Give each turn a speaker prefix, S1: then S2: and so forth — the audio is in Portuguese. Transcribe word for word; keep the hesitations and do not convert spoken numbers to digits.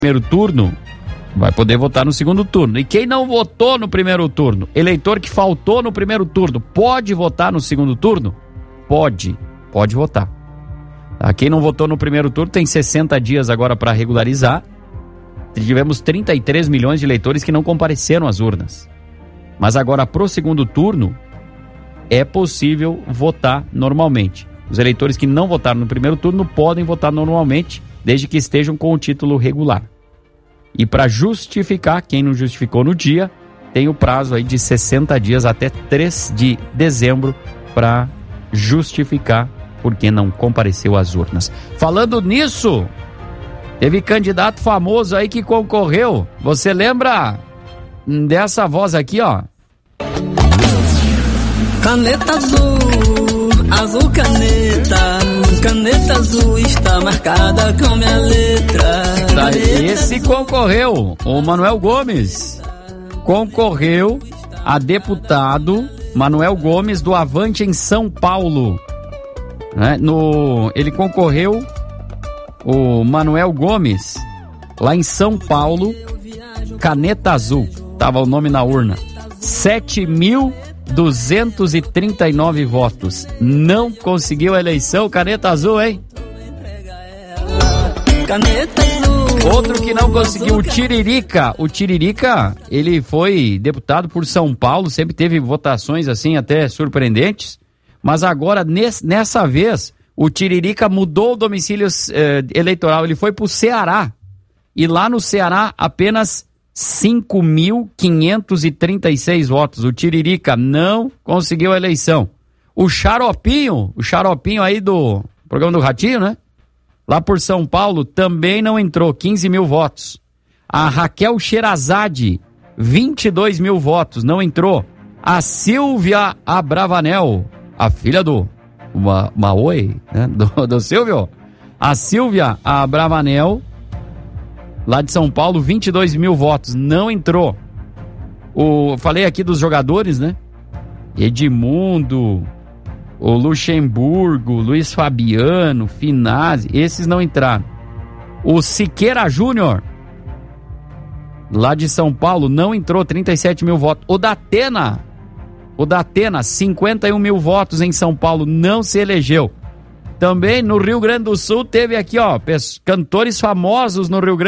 S1: primeiro turno vai poder votar no segundo turno. E quem não votou no primeiro turno, eleitor que faltou no primeiro turno, pode votar no segundo turno? Pode, pode votar. Tá? Quem não votou no primeiro turno tem sessenta dias agora para regularizar. Tivemos trinta e três milhões de eleitores que não compareceram às urnas. Mas agora, pro segundo turno, é possível votar normalmente. Os eleitores que não votaram no primeiro turno podem votar normalmente, desde que estejam com o título regular. E para justificar, quem não justificou no dia, tem o prazo aí de sessenta dias até três de dezembro para justificar porque não compareceu às urnas. Falando nisso, teve candidato famoso aí que concorreu. Você lembra dessa voz aqui, ó?
S2: Caneta azul, azul caneta, caneta azul está marcada com minha letra.
S1: Tá, esse concorreu, o Manuel Gomes, concorreu a deputado Manuel Gomes do Avante em São Paulo. Né? No, ele concorreu, o Manuel Gomes, lá em São Paulo, caneta azul, tava o nome na urna, sete mil duzentos e trinta e nove votos. Não conseguiu a eleição, caneta azul, hein?
S2: Caneta azul.
S1: Outro que não conseguiu, o Tiririca. O Tiririca, ele foi deputado por São Paulo, sempre teve votações assim até surpreendentes, mas agora, nesse, nessa vez, o Tiririca mudou o domicílio eh, eleitoral, ele foi pro Ceará, e lá no Ceará apenas cinco mil quinhentos e trinta e seis votos. O Tiririca não conseguiu a eleição. O Xaropinho, o Xaropinho aí do programa do Ratinho, né? Lá por São Paulo, também não entrou, quinze mil votos. A Raquel Sherazade, vinte e dois mil votos, não entrou. A Silvia Abravanel, a filha do Ma, Maoi, né? do, do Silvio. A Silvia Abravanel, lá de São Paulo, vinte e dois mil votos, não entrou. O, falei aqui dos jogadores, né? Edmundo, o Luxemburgo, Luiz Fabiano, Finazzi, esses não entraram. O Siqueira Júnior, lá de São Paulo, não entrou, trinta e sete mil votos. O Datena, o Datena, cinquenta e um mil votos em São Paulo, não se elegeu. Também no Rio Grande do Sul teve aqui, ó, cantores famosos no Rio Grande